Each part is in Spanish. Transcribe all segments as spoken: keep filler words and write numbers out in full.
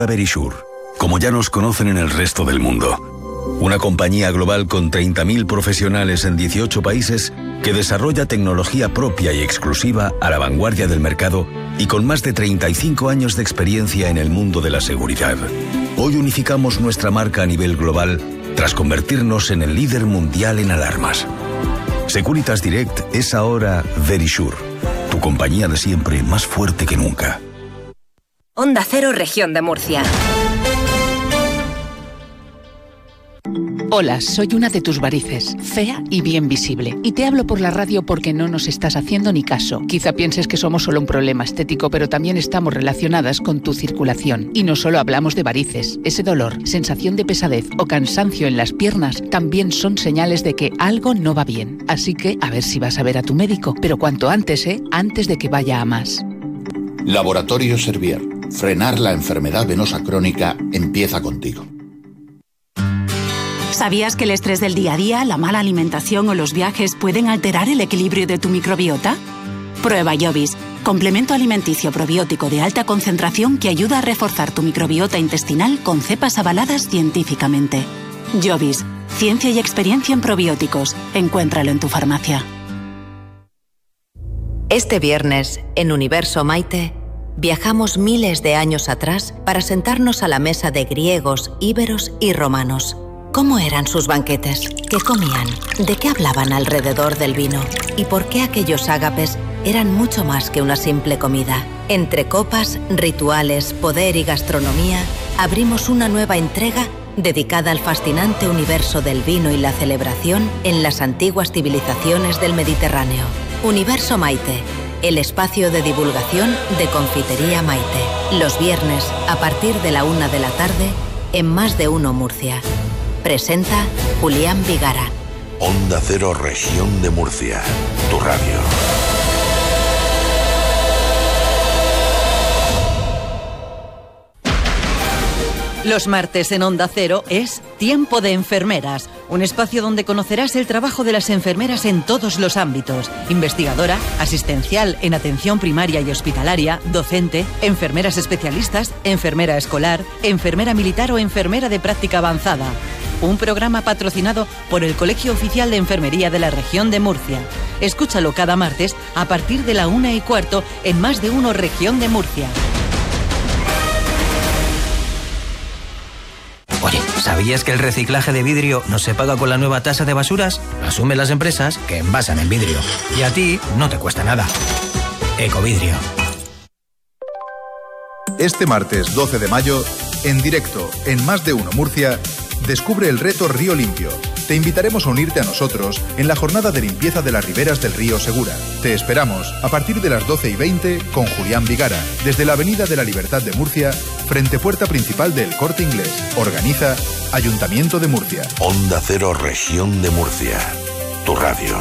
Verisure, como ya nos conocen en el resto del mundo. Una compañía global con treinta mil profesionales en dieciocho países que desarrolla tecnología propia y exclusiva a la vanguardia del mercado y con más de treinta y cinco años de experiencia en el mundo de la seguridad. Hoy unificamos nuestra marca a nivel global tras convertirnos en el líder mundial en alarmas. Securitas Direct es ahora Verisure, tu compañía de siempre más fuerte que nunca. Onda Cero, Región de Murcia. Hola, soy una de tus varices, fea y bien visible. Y te hablo por la radio porque no nos estás haciendo ni caso. Quizá pienses que somos solo un problema estético, pero también estamos relacionadas con tu circulación. Y no solo hablamos de varices. Ese dolor, sensación de pesadez o cansancio en las piernas también son señales de que algo no va bien. Así que a ver si vas a ver a tu médico. Pero cuanto antes, ¿eh? Antes de que vaya a más. Laboratorio Servier. Frenar la enfermedad venosa crónica empieza contigo. ¿Sabías que el estrés del día a día, la mala alimentación o los viajes pueden alterar el equilibrio de tu microbiota? Prueba Jovis, complemento alimenticio probiótico de alta concentración que ayuda a reforzar tu microbiota intestinal con cepas avaladas científicamente. Jovis, ciencia y experiencia en probióticos. Encuéntralo en tu farmacia. Este viernes, en Universo Maite, viajamos miles de años atrás para sentarnos a la mesa de griegos, íberos y romanos. ¿Cómo eran sus banquetes? ¿Qué comían? ¿De qué hablaban alrededor del vino? ¿Y por qué aquellos ágapes eran mucho más que una simple comida? Entre copas, rituales, poder y gastronomía, abrimos una nueva entrega dedicada al fascinante universo del vino y la celebración en las antiguas civilizaciones del Mediterráneo. Universo Maite, el espacio de divulgación de Confitería Maite. Los viernes, a partir de la una de la tarde, en Más de Uno Murcia. Presenta Julián Vigara. Onda Cero, Región de Murcia. Tu radio. Los martes en Onda Cero es Tiempo de Enfermeras, un espacio donde conocerás el trabajo de las enfermeras en todos los ámbitos. Investigadora, asistencial en atención primaria y hospitalaria, docente, enfermeras especialistas, enfermera escolar, enfermera militar o enfermera de práctica avanzada. Un programa patrocinado por el Colegio Oficial de Enfermería de la Región de Murcia. Escúchalo cada martes a partir de la una y cuarto en Más de Uno Región de Murcia. Oye, ¿sabías que el reciclaje de vidrio no se paga con la nueva tasa de basuras? Lo asumen las empresas que envasan en vidrio. Y a ti no te cuesta nada. Ecovidrio. Este martes doce de mayo, en directo en Más de Uno Murcia, descubre el reto Río Limpio. Te invitaremos a unirte a nosotros en la jornada de limpieza de las riberas del río Segura. Te esperamos a partir de las doce y veinte con Julián Vigara, desde la Avenida de la Libertad de Murcia, frente puerta principal del Corte Inglés. Organiza Ayuntamiento de Murcia. Onda Cero, Región de Murcia. Tu radio.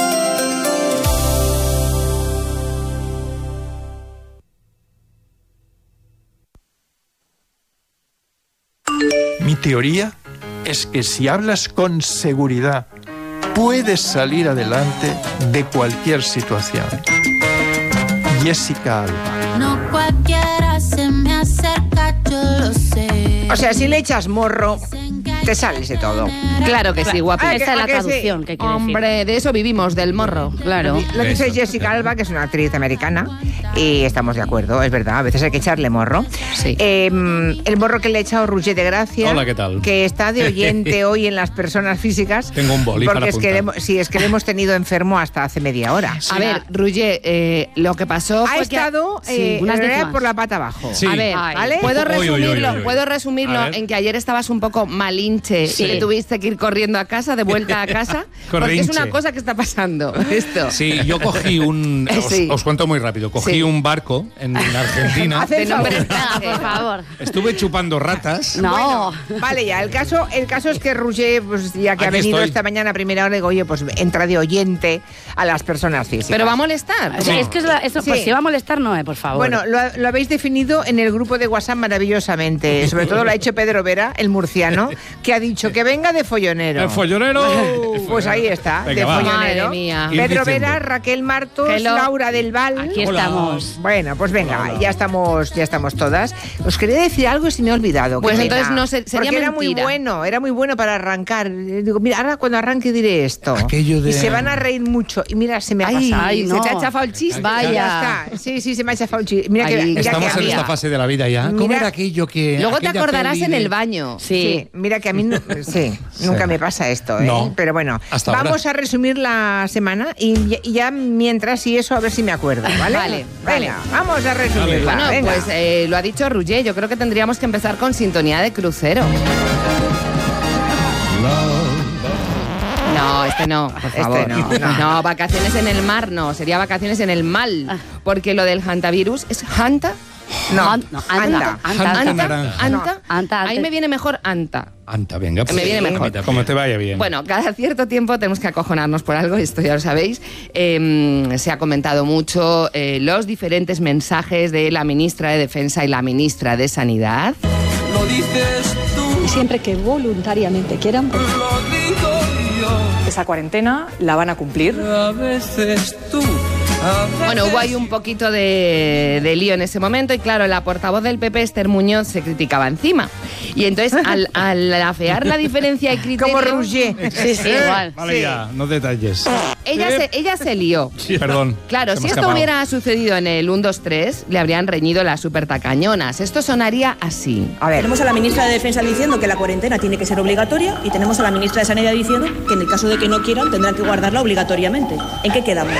Mi teoría es que si hablas con seguridad, puedes salir adelante de cualquier situación. Jessica Alba. No cualquiera se me acerca, yo lo sé. O sea, si le echas morro, te sales de todo. Claro que sí, guapi. Ah, Esa es la que traducción sí. que quiere Hombre, decir. de eso vivimos, del morro, claro. Lo que dice Jessica Alba, que es una actriz americana, y estamos de acuerdo, es verdad, a veces hay que echarle morro. Sí. Eh, el morro que le ha echado Roger de Gracia. Hola, ¿qué tal? Que está de oyente hoy en las personas físicas. Tengo un boli porque para es que le, hemos- sí, es que le hemos tenido enfermo hasta hace media hora. A ver, Roger, eh, lo que pasó Ha fue estado que... Sí, eh, unas en realidad décimas. por la pata abajo. Sí. A ver, Ay. ¿Vale? puedo Uy, uy, uy, resumirlo, uy, uy. puedo resumirlo A ver. en que ayer estabas un poco malinche Sí. y que tuviste que ir corriendo a casa, de vuelta a casa, porque es una Corrinche. cosa que está pasando, esto. Sí, yo cogí un... Os, Sí. os cuento muy rápido. Cogí Sí. un barco en Argentina. Hace el favor. Ah, por favor. Estuve chupando ratas. No. Vale, ya, el caso, el caso es que Roger, pues ya que ha Aquí venido estoy. esta mañana a primera hora, digo, oye, pues entra de oyente a las personas físicas. Pero va a molestar. O sea, es que es la- eso, Sí. pues si va a molestar, no, eh, por favor. Bueno, lo, lo habéis definido en el grupo de WhatsApp maravillosamente. Sobre todo lo ha hecho Pedro Vera, el murciano, que ha dicho que venga de follonero. ¡El follonero! Pues ahí está, Venga, de va. follonero. Madre mía. Ir Pedro diciendo. Vera, Raquel Martos, Hello. Laura del Val. Aquí Hola. estamos. vamos. Bueno, pues venga, ya estamos, ya estamos todas. Os quería decir algo y se me ha olvidado. Pues Qué entonces pena. no se- sería Porque era muy mentira. bueno, era muy bueno para arrancar. Digo, mira, ahora cuando arranque diré esto. Aquello de- Y se van a reír mucho. Y mira, se me ha Ay, pasado. ay, se no. te ha chafado el chiste. Vaya. Ya está. Sí, sí, se me ha chafado un chiste. Mira Ay, que, mira Estamos que en había- esta fase de la vida ya. ¿Cómo Mira- era aquello que... Luego te aquella acordarás peli en de- el baño. Sí, mira que a mí no- sí, nunca me pasa esto, ¿eh? No. Pero bueno, Hasta vamos ahora. a resumir la semana y, y ya mientras y eso a ver si me acuerdo, ¿vale? Vale, vale. Venga, vamos a resumirla. Bueno, venga. pues eh, lo ha dicho Roger. Yo creo que tendríamos que empezar con sintonía de crucero. No, este no, por Este favor. no, no. No, vacaciones en el mar no, sería vacaciones en el mal. Porque lo del hantavirus es hanta. No, An- no, anta, anta. anta, Anta Anta, naranja. anta. Anta, Ahí anta. me viene mejor anta. Anta, venga. Me viene mejor. Como te vaya bien. Bueno, cada cierto tiempo tenemos que acojonarnos por algo, esto ya lo sabéis. Eh, se ha comentado mucho eh, los diferentes mensajes de la ministra de Defensa y la ministra de Sanidad. Lo dices tú. Y siempre que voluntariamente quieran, pues, Lo digo yo. esa cuarentena la van a cumplir. A veces tú. A veces Bueno, hubo ahí un poquito de, de lío en ese momento y claro, la portavoz del P P, Esther Muñoz, se criticaba encima. Y entonces, al, al afear la diferencia de criterio... Como Roger. Sí, sí, igual. Vale Sí. ya, no detalles. Ella se, ella se lió. Sí, perdón. Claro, se si me ha esto escapado. hubiera sucedido en el uno, dos, tres, le habrían reñido las super tacañonas. Esto sonaría así. A ver, Tenemos a la ministra de Defensa diciendo que la cuarentena tiene que ser obligatoria y tenemos a la ministra de Sanidad diciendo que en el caso de que no quieran tendrán que guardarla obligatoriamente. ¿En qué quedamos?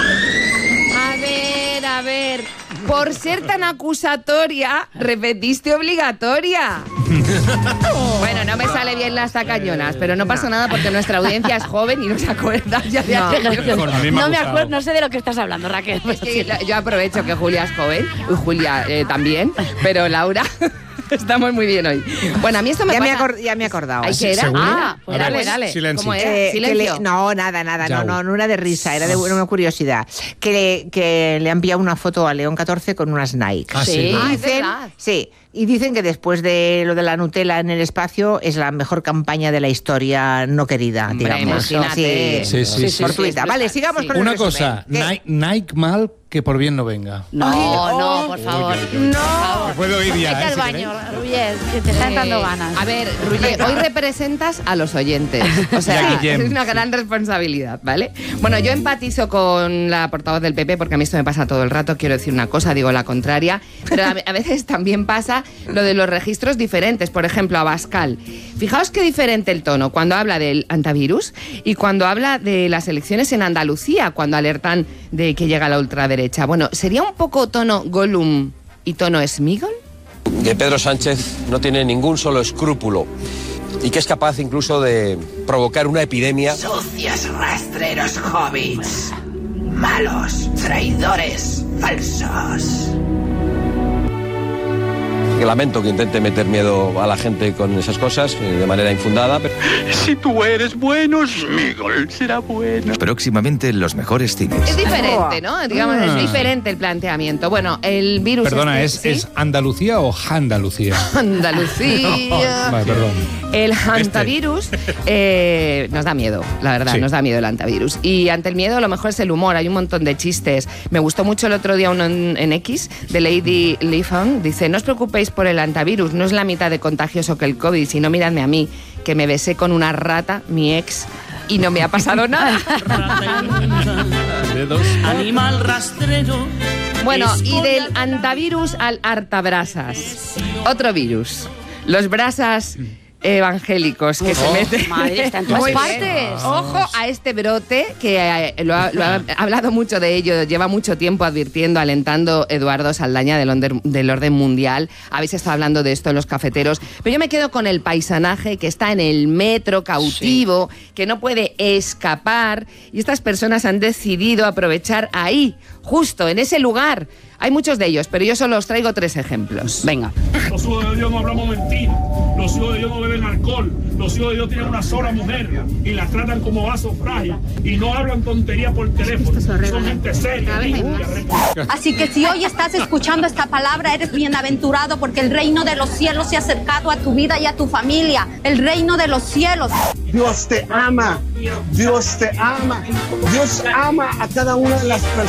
A ver, a ver. Por ser tan acusatoria, repetiste obligatoria. Bueno, no me sale bien las tacañonas, pero no pasa nada porque nuestra audiencia es joven y no se acuerda ya de No. aquello. Bueno, a mí me ha No me gustado. acuerdo, no sé de lo que estás hablando, Raquel. Es que la- yo aprovecho que Julia es joven, y Julia eh, también, pero Laura, estamos muy bien hoy. Bueno, a mí esto me ya me, he pasa... acor- ya me he acordado. ¿Ay, qué era? ¿Seguro? Ah, pues A ver, dale, dale. silencio. ¿Cómo era? Eh, que Silencio. le- no, nada, nada, no, Yau. no, no era de risa, era de una, una curiosidad. Que le, que le ha enviado una foto a León catorce con unas Nike. Ah, sí. Sí, Y ah, es dicen, verdad. sí, y dicen que después de lo de la Nutella en el espacio es la mejor campaña de la historia no querida, Hombre, digamos. imagínate. Sí, sí, sí. Fortuita. sí, Vale, sí. sigamos con el Una resumen. cosa, ¿Qué? Nike, Nike mal que por bien no venga. No, Ay, no, oh. por favor. No. Me puedo ir ya, Vete ¿eh? al si baño, queréis. Rubiel, que te están dando Eh, ganas. A ver, Ruye, hoy representas a los oyentes. O Y a sea, Guillem, es una gran responsabilidad, ¿vale? Bueno, yo empatizo con la portavoz del P P porque a mí esto me pasa todo el rato. Quiero decir una cosa, digo la contraria. Pero a, a veces también pasa lo de los registros diferentes. Por ejemplo, Abascal. Fijaos qué diferente el tono cuando habla del antivirus y cuando habla de las elecciones en Andalucía, cuando alertan de que llega la ultraderecha. Bueno, ¿sería un poco tono Gollum y tono Smigol? Que Pedro Sánchez no tiene ningún solo escrúpulo y que es capaz incluso de provocar una epidemia. Sucios rastreros hobbits. Malos, traidores, falsos. Que lamento que intente meter miedo a la gente con esas cosas eh, de manera infundada. Pero... Si tú eres bueno, Smigol será bueno. Próximamente en los mejores cines. Es diferente, ¿no? Digamos, Ah. es diferente el planteamiento. Bueno, el virus... Perdona, este- ¿es, ¿sí? ¿es Andalucía o Andalucía? Andalucía. Vale, perdón. El hantavirus eh, nos da miedo, la verdad, Sí. nos da miedo el hantavirus. Y ante el miedo lo mejor es el humor, hay un montón de chistes. Me gustó mucho el otro día uno en, en X de Lady Lifan, dice, no os preocupéis por el hantavirus, no es la mitad de contagioso que el COVID, sino miradme a mí, que me besé con una rata, mi ex, y no me ha pasado nada. Animal rastrero. Bueno, y del hantavirus al hartabrasas. Otro virus. Los brasas evangélicos que se Oh, meten. madre, está en todas Muy bien. partes. Ojo a este brote que eh, lo, ha, lo ha hablado mucho de ello, lleva mucho tiempo advirtiendo, alentando Eduardo Saldaña del, onder- del orden mundial. Habéis estado hablando de esto en los cafeteros, pero yo me quedo con el paisanaje que está en el metro cautivo, que no puede escapar, y estas personas han decidido aprovechar ahí, justo en ese lugar. Hay muchos de ellos, pero yo solo os traigo tres ejemplos. Venga. Los hijos de Dios no hablamos mentira. Los hijos de Dios no beben alcohol. Los hijos de Dios tienen una sola mujer y la tratan como vaso frágil y no hablan tontería por teléfono. Son gente seria, limpia. Así que si hoy estás escuchando esta palabra, eres bienaventurado porque el reino de los cielos se ha acercado a tu vida y a tu familia. El reino de los cielos. Dios te ama. Dios te ama. Dios ama a cada una de las personas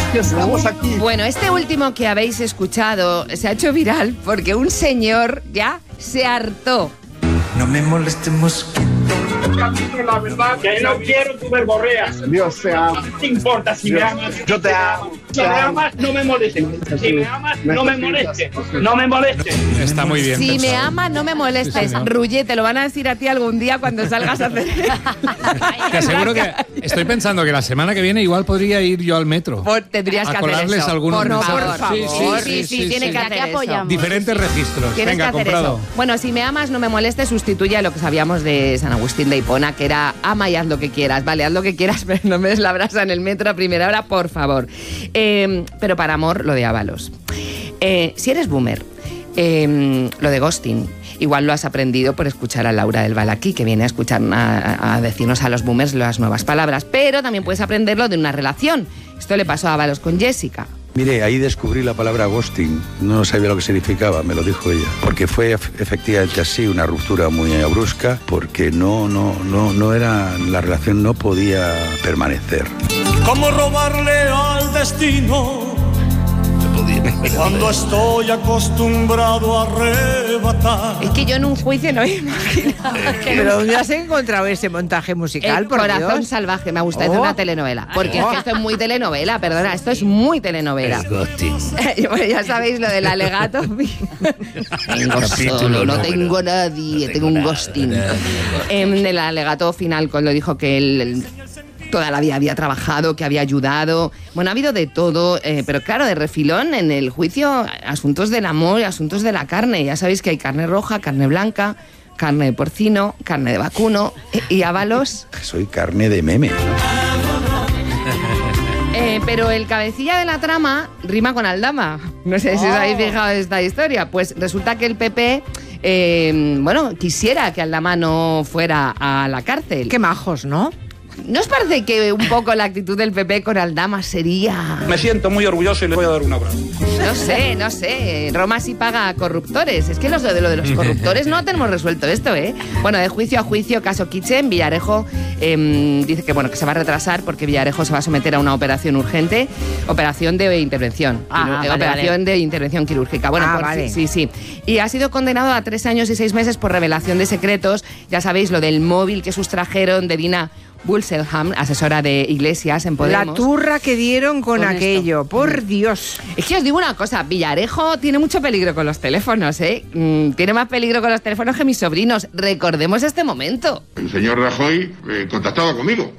estamos aquí. Bueno, este último que habéis escuchado se ha hecho viral porque un señor ya se hartó. No me molestes, mosquito. La verdad que no quiero tu verborrea. Dios te ama. ¿Qué te importa si me amas? Yo te amo. Si me amas, no me molestes. Si me amas, no me molestes. No me molestes. Está muy bien Si pensado. me amas, no me molestes. Ruye, te lo van a decir a ti algún día cuando salgas a hacer... Te aseguro que estoy pensando que la semana que viene igual podría ir yo al metro. Por, tendrías a que hacer colarles eso. algunos Por mensajes. favor. Sí, Sí, sí, sí, sí, tiene sí. que hacer eso. apoyamos. Diferentes registros. Tienes Venga, que hacer comprado. eso. Bueno, si me amas, no me molestes, sustituye a lo que sabíamos de San Agustín de Hipona, que era ama y haz lo que quieras. Vale, haz lo que quieras, pero no me des la brasa en el metro a primera hora, por favor. Eh, pero para amor, lo de Ábalos. Eh, si eres boomer, eh, lo de ghosting, igual lo has aprendido por escuchar a Laura del Val aquí, que viene a escuchar a, a decirnos a los boomers las nuevas palabras, pero también puedes aprenderlo de una relación. Esto le pasó a Ábalos con Jessica. Mire, ahí descubrí la palabra ghosting. No sabía lo que significaba, me lo dijo ella. Porque fue efectivamente así, una ruptura muy brusca, porque no, no, no, no era, la relación no podía permanecer. ¿Cómo robarle al destino? Cuando estoy acostumbrado a arrebatar. Es que yo en un juicio no me imagino. Pero ¿dónde has encontrado ese montaje musical? El por corazón Dios? salvaje, me gusta, es de Oh. una telenovela. Porque es que esto es muy telenovela, perdona, esto es muy telenovela. Bueno, ya sabéis lo del alegato. Tengo solo, no tengo nadie, tengo un ghosting. En el alegato final, cuando dijo que él... él toda la vida había trabajado, que había ayudado. Bueno, ha habido de todo, eh, pero claro, de refilón en el juicio, asuntos del amor, asuntos de la carne. Ya sabéis que hay carne roja, carne blanca, carne de porcino, carne de vacuno y Ábalos. Soy carne de meme. Eh, pero el cabecilla de la trama rima con Aldama. No sé si os habéis fijado en esta historia. Pues resulta que el P P... Eh, bueno, quisiera que Aldama no fuera a la cárcel. Qué majos, ¿no? ¿No os parece que un poco la actitud del P P con Aldama sería...? Me siento muy orgulloso y le voy a dar un abrazo. No sé, no sé. Roma sí paga a corruptores. Es que los de lo de los corruptores no tenemos resuelto esto, ¿eh? Bueno, de juicio a juicio, caso Kitchen, Villarejo eh, dice que, bueno, que se va a retrasar porque Villarejo se va a someter a una operación urgente, operación de intervención. Ah, quiru- vale, operación vale. de intervención quirúrgica. Bueno, Ah, por- vale. sí, sí. Y ha sido condenado a tres años y seis meses por revelación de secretos. Ya sabéis, lo del móvil que sustrajeron de Dina Bulselham, asesora de Iglesias en Podemos. La turra que dieron con, Con aquello, esto. por Dios. Es que os digo una cosa, Villarejo tiene mucho peligro con los teléfonos, ¿eh? Mm, tiene más peligro con los teléfonos que mis sobrinos. Recordemos este momento. El señor Rajoy eh, contactaba conmigo.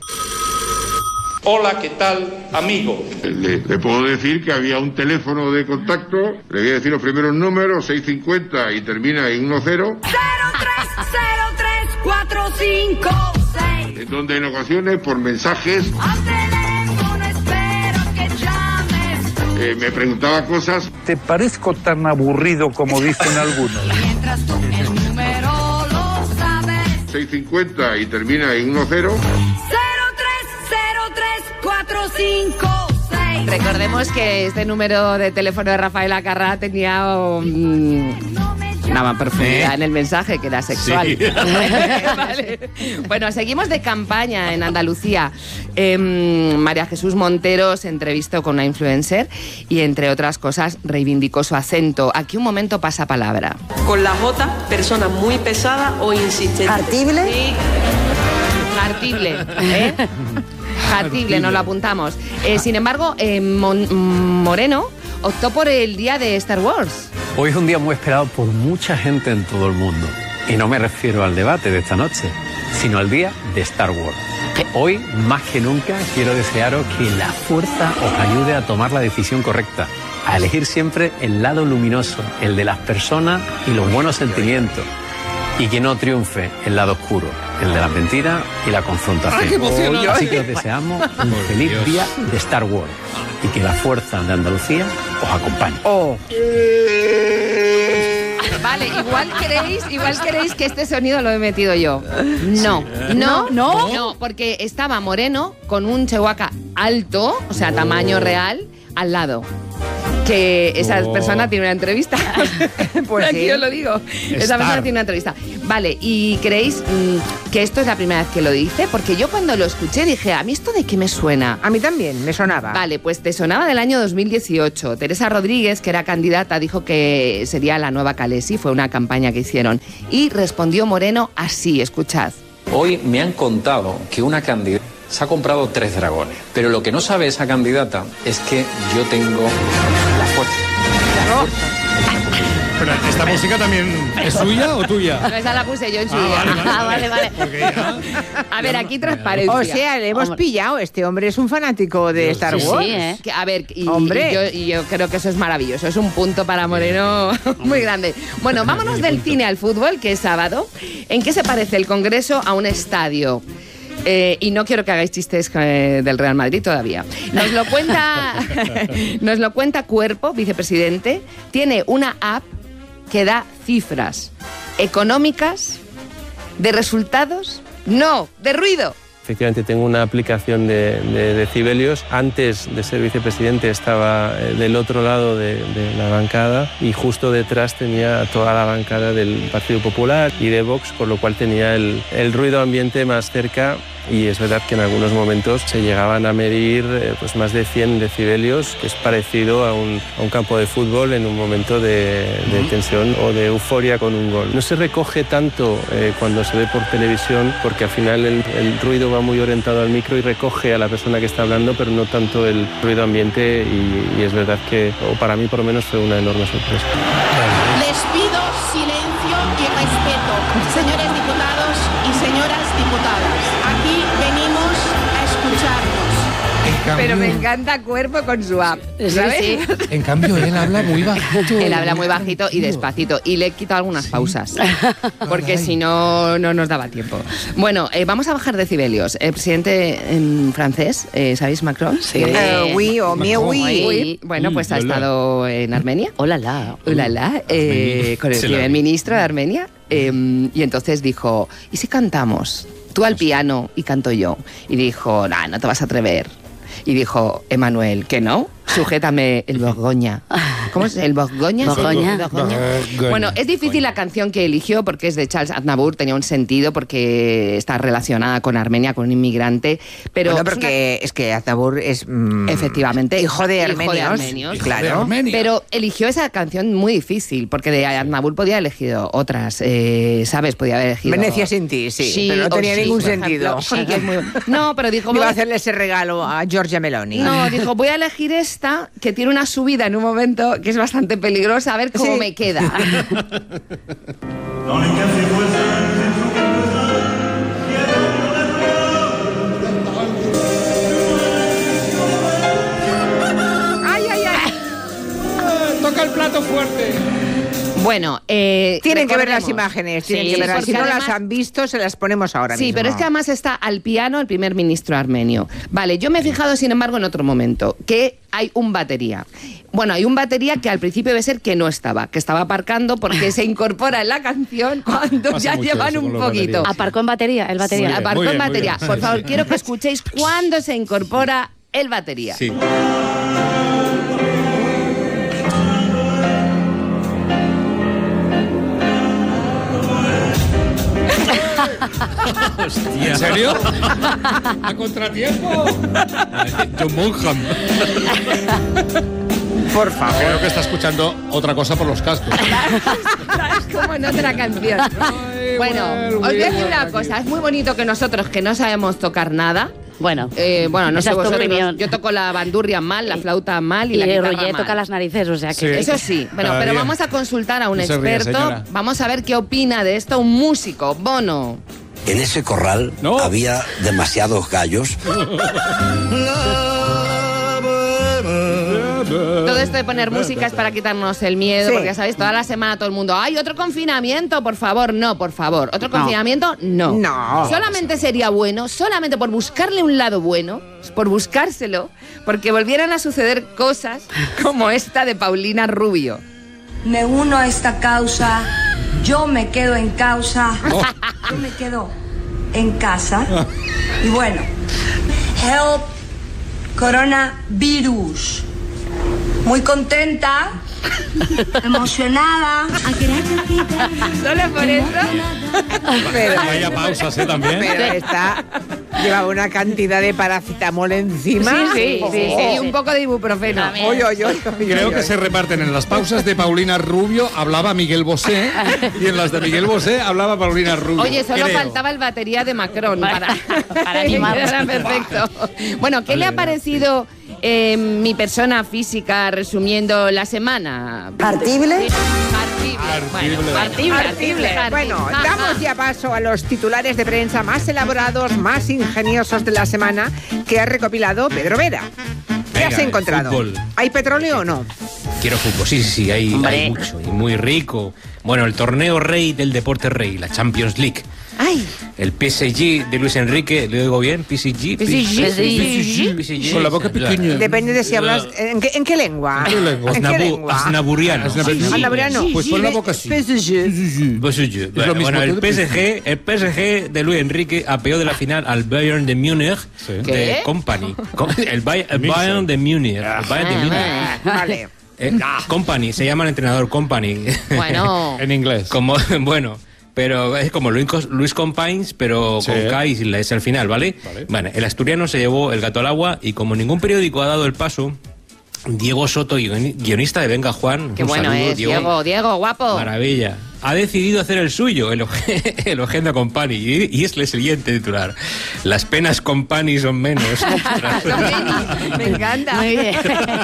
Hola, ¿qué tal, amigo? Le, le puedo decir que había un teléfono de contacto, le voy a decir los primeros números, seiscientos cincuenta y termina en uno cero, cero tres cero tres cuatro cinco seis. en donde en ocasiones por mensajes Al teléfono espero que llames tú. eh, me preguntaba cosas. ¿Te parezco tan aburrido como dicen algunos? Mientras tú el número lo sabes. seiscientos cincuenta y termina en uno cero. cero tres cero tres cuatro cinco seis. Recordemos que este número de teléfono de Rafael Acarrá tenía um, una profundidad ¿Eh? en el mensaje, que era sexual. Sí. Vale. Bueno, seguimos de campaña en Andalucía. Eh, María Jesús Montero se entrevistó con una influencer y, entre otras cosas, reivindicó su acento. Aquí un momento pasa palabra. Con la J, persona muy pesada o insistente. ¿Artible? Sí. Jartible, ¿eh? Jartible, nos lo apuntamos. Eh, sin embargo, eh, Mon- Moreno optó por el día de Star Wars. Hoy es un día muy esperado por mucha gente en todo el mundo. Y no me refiero al debate de esta noche, sino al día de Star Wars. Hoy, más que nunca, quiero desearos que la fuerza os ayude a tomar la decisión correcta, a elegir siempre el lado luminoso, el de las personas y los buenos sentimientos, y que no triunfe el lado oscuro, el de las mentiras y la confrontación. ¡Ay, qué emocionante! Así que os deseamos un feliz día de Star Wars y que la fuerza de Andalucía os acompañe. Oh. Vale, igual queréis, igual queréis que este sonido lo he metido yo. No, no, no, no, porque estaba Moreno con un chihuahua alto, o sea, tamaño real, al lado. que esa Oh. persona tiene una entrevista. Pues aquí sí. os lo digo. Esa Star. persona tiene una entrevista. Vale, ¿y creéis mm, que esto es la primera vez que lo dice? Porque yo cuando lo escuché dije, ¿a mí esto de qué me suena? A mí también, me sonaba. Vale, pues te sonaba del año dos mil dieciocho. Teresa Rodríguez, que era candidata, dijo que sería la nueva Calesi, fue una campaña que hicieron. Y respondió Moreno así, escuchad. Hoy me han contado que una candidata se ha comprado tres dragones, pero lo que no sabe esa candidata es que yo tengo la fuerza. La fuerza. Pero esta música también es suya o tuya. No, esa la puse yo en su Ah, día. vale, Ah, vale, vale, vale. vale. A ver, aquí transparencia. O sea, le hemos Hombre. pillado. Este hombre es un fanático de Star Sí, Wars. sí, ¿eh? Que, a ver, y, Hombre. y yo, y yo creo que eso es maravilloso. Es un punto para Moreno muy grande. Bueno, vámonos del cine al fútbol, que es sábado. ¿En qué se parece el Congreso a un estadio? Eh, y no quiero que hagáis chistes eh, del Real Madrid todavía. Nos lo cuenta, nos lo cuenta Cuerpo, vicepresidente. Tiene una app que da cifras económicas, de resultados, no, de ruido. Efectivamente, tengo una aplicación de, de decibelios. Antes de ser vicepresidente estaba eh, del otro lado de, de la bancada y justo detrás tenía toda la bancada del Partido Popular y de Vox, con lo cual tenía el, el ruido ambiente más cerca. Y es verdad que en algunos momentos se llegaban a medir eh, pues más de cien decibelios, que es parecido a un, a un campo de fútbol en un momento de, de tensión o de euforia con un gol. No se recoge tanto eh, cuando se ve por televisión, porque al final el, el ruido va muy orientado al micro y recoge a la persona que está hablando, pero no tanto el ruido ambiente, y, y es verdad que, o para mí por lo menos, fue una enorme sorpresa. Les pido silencio y respeto, señores diputados y señoras diputadas. Aquí venimos a escucharnos. Pero me encanta Cuerpo con su app, ¿sabes? Sí, En cambio, él habla muy bajito. Él habla muy bajito y despacito. Y le he quitado algunas pausas. Porque si no, no nos daba tiempo. Bueno, eh, vamos a bajar decibelios. El presidente en francés, eh, ¿sabéis Macron? Sí. Eh, oui, o mi oui. Oui. Bueno, pues ha Hola. estado en Armenia. Hola, la. Hola, la, eh, con el Se la primer vi. ministro de Armenia. eh, y entonces dijo, ¿y si cantamos? Tú al piano y canto yo. Y dijo, nah, no te vas a atrever. Y dijo, Emanuel, ¿que no? Sujétame el Borgoña. ¿Cómo es? ¿El Borgoña? Borgoña. ¿Sí? Borgoña. Bueno, es difícil la canción que eligió porque es de Charles Aznavour, tenía un sentido porque está relacionada con Armenia, con un inmigrante. Pero Bueno, es porque una- es que Aznavour es... mm, Efectivamente. Hijo de Hijo de armenios. armenios. Claro. Pero eligió esa canción muy difícil, porque de Aznavour podía haber elegido otras, eh, ¿sabes? Podía haber elegido... Venecia sin ti, sí, pero no o tenía sí, ningún por ejemplo. sentido. Sí, que es muy... No, pero dijo... Iba voy a a- hacerle ese regalo a Giorgia Meloni. No, dijo, voy a elegir esta, que tiene una subida en un momento que es bastante peligrosa, a ver cómo Sí. me queda. ¡Ay, ay, ay! Toca el plato fuerte. Bueno, eh, Tienen que ver las recordemos. imágenes, tienen Sí, que verlas. Si porque no las además- han visto, se las ponemos ahora Sí, mismo. pero es que además está al piano el primer ministro armenio. Vale, yo me he fijado, sin embargo, en otro momento, que hay un batería. Bueno, hay un batería que al principio debe ser que no estaba, que estaba aparcando porque se incorpora en la canción cuando Pasa ya mucho llevan eso con un los poquito. baterías. Aparcó en batería, el batería. Muy bien, Aparcó muy en bien, muy batería. bien. Por Sí, favor, sí. quiero que escuchéis cuándo se incorpora el batería. Sí. ¿En serio? ¿A contratiempo? John Bonham. Por favor. Creo que está escuchando otra cosa por los cascos. Es como en otra canción. Bueno, well, os voy a decir well, una aquí. cosa. Es muy bonito que nosotros, que no sabemos tocar nada, Bueno, eh, bueno, no esa sé es tu vosotros, opinión. yo toco la bandurria mal, la flauta mal y, Y la guitarra Roger mal. toca las narices, o sea que... Sí. Eso sí, bueno, Cada pero día. vamos a consultar a un No se ría, experto. señora. Vamos a ver qué opina de esto un músico, Bono. En ese corral No. había demasiados gallos. Todo esto de poner música es para quitarnos el miedo, Sí. porque ya sabéis, toda la semana todo el mundo, ¡ay, otro confinamiento, por favor! No, por favor, ¿otro No. confinamiento? No. No. Solamente sería bueno, solamente por buscarle un lado bueno, por buscárselo, porque volvieran a suceder cosas como esta de Paulina Rubio. Me uno a esta causa, yo me quedo en causa, yo me quedo en casa. Y bueno, help coronavirus. muy contenta, emocionada. Solo por eso. Pero, Vaya pausas, ¿eh? También. pero está, lleva una cantidad de paracetamol encima. Sí, sí, sí, sí, Oh. y un poco de ibuprofeno. Oye, oye, oye, Creo oye, que se reparten en las pausas de Paulina Rubio hablaba Miguel Bosé y en las de Miguel Bosé hablaba Paulina Rubio. Oye, solo creo. faltaba el batería de Macron para, para animarnos. Era perfecto. Bueno, ¿qué le ha parecido eh, mi persona física resumiendo la semana? ¿Partible? Partible. Bueno, partible. Partible. Bueno, Ah, damos ah. ya paso a los titulares de prensa más elaborados, más ingeniosos de la semana que ha recopilado Pedro Vera. ¿Qué Venga, has encontrado? fútbol. ¿Hay petróleo o no? Quiero fútbol, sí, sí, sí, hay, Hombre. hay mucho y muy rico. Bueno, el torneo rey del deporte rey, la Champions League. ¡Ay! El P S G de Luis Enrique, ¿le digo bien? P S G. P S G. P S G. Con la boca pequeña. Depende de si hablas... ¿En qué, en qué lengua? ¿En qué lengua? ¿En qué Asnabu- lengua? Asnaburiano. Asnaburiano. Pues pon la boca así. P S G. P S G. lo mismo Bueno, que el el P S G, el P S G de Luis Enrique apeó de la final al Bayern de Múnich de ¿Qué? Company. Com- El, Bay- el Bayern de Múnich. El Bayern de Múnich. Vale. Eh, Company, se llama el entrenador Company. Bueno. En inglés. Como, bueno, pero es como Luis, Cos- Luis Companys, pero Sí. con K y sin la S al final, ¿vale? Vale. Bueno, el asturiano se llevó el gato al agua y como ningún periódico ha dado el paso, Diego Soto, guioni- guionista de Venga Juan, Qué un bueno saludo, es, Diego, Diego, guapo. Maravilla. Ha decidido hacer el suyo, el, Oje- el Ojenda Company, y, y es el siguiente titular. Las penas Company son menos. Me encanta. Muy bien.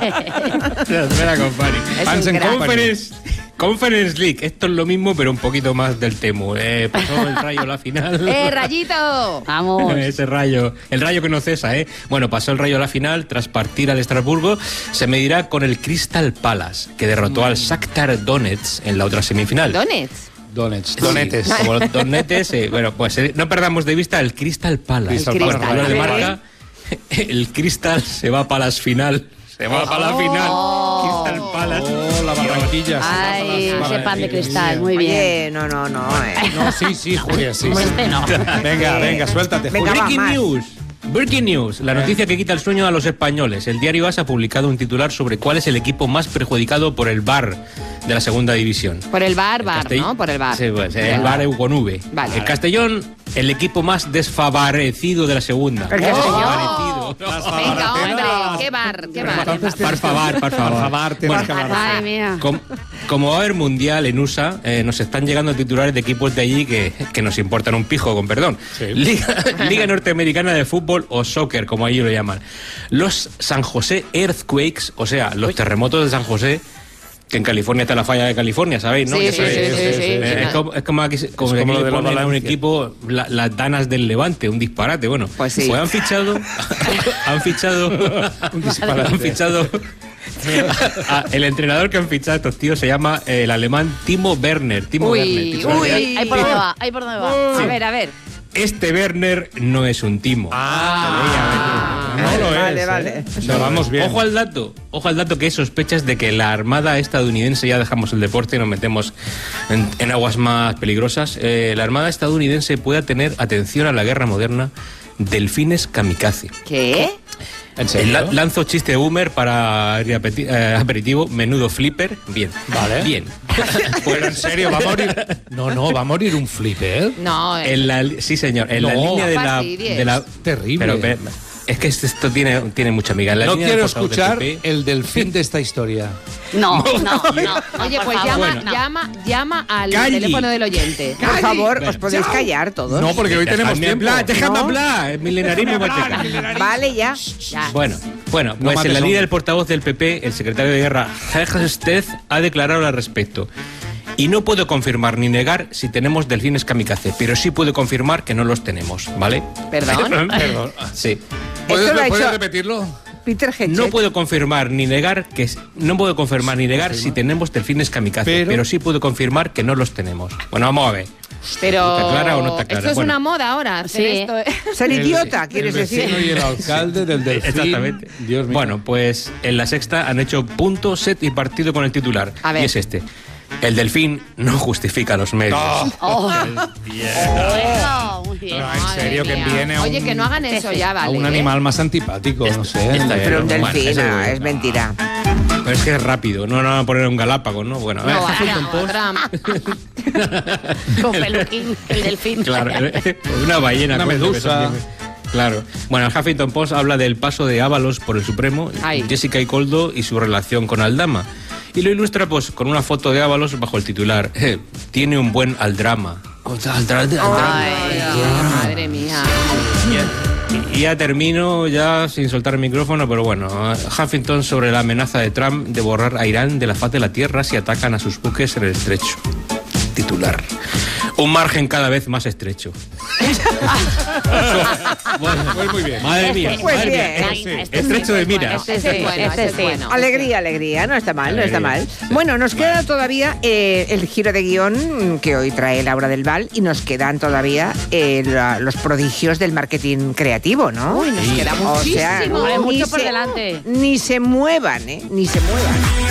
Espera, Company. Es Fans un and crack. Conference, Conference League. Esto es lo mismo, pero un poquito más del Temu. Eh, pasó el Rayo a la final. ¡Eh, Rayito! Vamos. Ese rayo, el rayo que no cesa, ¿eh? Bueno, pasó el Rayo a la final, tras partir al Estrasburgo, se medirá con el Crystal Palace, que derrotó al Shakhtar Donetsk en la otra semifinal. Donetsk. Donetes. Donetes. Como los donetes, eh, bueno, pues eh, no perdamos de vista el Crystal Palace. Crystal El Bueno, Crystal, hablar de ¿eh? marca, el Crystal se va para las final. Se va para la final. Crystal Palace. Oh, la barranquilla. Ay, Vale, ese pan de Dios cristal, mío. muy bien. Oye, no, no, no. eh. No, sí, sí, Julia, sí. Como sí. este no. Venga, venga, suéltate, Venga, Julia. va, Breaking más. News. Breaking News, la noticia que quita el sueño a los españoles. El diario A S ha publicado un titular sobre cuál es el equipo más perjudicado por el V A R de la segunda división. Por el bar, bar, Castell- ¿no? Por el bar. Sí, pues, el V A R con V. Vale. El Castellón, el equipo más desfavorecido de la segunda. ¿El Castellón? Desfavorecido. Venga, hombre, qué bar, qué bar. Entonces tienes Por favor, por Por favor. favor, tienes que hablar. Madre mía. Com- como va a haber mundial en U S A, eh, nos están llegando titulares de equipos de allí que, que nos importan un pijo, con perdón. Sí. Liga, Liga Norteamericana de Fútbol o Soccer, como allí lo llaman. Los San José Earthquakes, o sea, los terremotos de San José, que en California está la falla de California, ¿sabéis? ¿no? Sí, Ya sí, sabéis. sí, sí, sí, Eh, sí. Es como, es como aquí, se- como Es aquí como lo le de la ponen a un Valencia. equipo la- las danas del Levante, un disparate. Bueno, Pues sí. han fichado, han fichado, Un disparate. han fichado. a- el entrenador que han fichado estos tíos se llama eh, el alemán Timo Werner. Timo Uy, Werner, titular uy. real. Ahí por dónde va, ahí por dónde va. A ver, a ver. Este Werner no es un Timo. Ah, no lo es. Vale, ¿eh? vale. O sea, vamos bien. Ojo al dato, ojo al dato que hay sospechas de que la Armada estadounidense, ya dejamos el deporte y nos metemos en, en aguas más peligrosas, eh, la Armada estadounidense pueda tener, atención a la guerra moderna, delfines kamikaze. ¿Qué? ¿En serio? La- lanzo chiste boomer para el apeti- eh, aperitivo, menudo flipper, bien. Vale. Bien. Pero en serio, va a morir. No, no, va a morir un flipper. No, eh. En la, sí, señor, en la No. línea de No la, fastidies. de la... Terrible. Pero, pero, es que esto tiene, tiene mucha amiga. En la No línea del quiero portavoz del escuchar P P, el delfín de esta historia. No, no, no. Oye, por pues favor. llama, Bueno. llama, llama al Calli. teléfono del oyente. Por favor, Ven, ¿os podéis chao. callar todos? No, porque hoy tenemos Déjame tiempo. hablar, déjame ¿No? hablar, el milenarismo machaca. Vale, ya. Ya. Bueno, bueno, No pues mates en la a un- línea del portavoz del P P, el secretario de guerra, Jorge Stez, ha declarado al respecto. Y no puedo confirmar ni negar si tenemos delfines kamikaze, pero sí puedo confirmar que no los tenemos, ¿vale? ¿Perdón? Perdón. Sí. ¿Puedes, Esto lo ha ¿puedes hecho- repetirlo? Peter Hedgehog. No puedo confirmar ni negar que no puedo confirmar ni negar si tenemos delfines kamikaze, Pero- pero, sí puedo confirmar que no los tenemos. Bueno, vamos a ver. Pero. ¿Está clara o no está clara? Esto es Bueno. una moda ahora. hacer Sí. esto, ¿eh? Ser El- idiota, quieres el decir. vecino y el alcalde del delfín. Exactamente. Dios mío. Bueno, pues en la sexta han hecho punto, set y partido con el titular. A ver. Y es este. El delfín no justifica los medios. Oh. Bueno, muy bien. Pero en Madre serio, que mía. envíen a un, Oye, que no hagan eso ya, a vale. un ¿eh? animal más antipático, no sé. Esta- Pero un Bueno, delfín, eso- ah, es mentira. Pero es que es rápido, no, no van a poner un Galápagos, ¿no? Bueno, a ver, No, Huffington Post. Con peluquín, el delfín. Claro, una ballena. Una coño, medusa. Claro. Bueno, el Huffington Post habla del paso de Ábalos por el Supremo, Ay. Jessica Icoldo y su relación con Aldama. Y lo ilustra pues con una foto de Ábalos bajo el titular eh, tiene un buen aldrama. Aldra- aldrama. Ay, madre mía. Y ya termino, ya sin soltar el micrófono, pero bueno, Huffington sobre la amenaza de Trump de borrar a Irán de la faz de la tierra si atacan a sus buques en el estrecho. Titular. Un margen cada vez más estrecho. Bueno, pues muy bien. Madre mía, Pues madre bien. mía. Este sí, Estrecho de miras. Este sí, Bueno, este ese es sí. bueno. Alegría, alegría, no está mal, no está mal. Alegría. Bueno, nos queda todavía eh, el giro de guión que hoy trae Laura del Val y nos quedan todavía eh, la- los prodigios del marketing creativo, ¿no? Uy, nos queda O sea, muchísimo. Hombre, ni mucho por se- delante. Ni se muevan, ¿eh? Ni se muevan.